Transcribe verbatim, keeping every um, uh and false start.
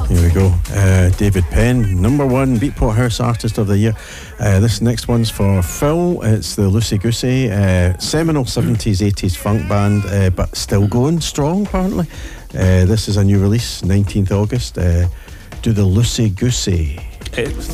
Here we go. Uh, David Penn, number one Beatport House Artist of the Year. Uh, this next one's for Phil. It's the Loosey Goosey, uh, seminal seventies, eighties funk band, uh, but still going strong, apparently. Uh, this is a new release, nineteenth of August. Uh, do the Loosey Goosey. It's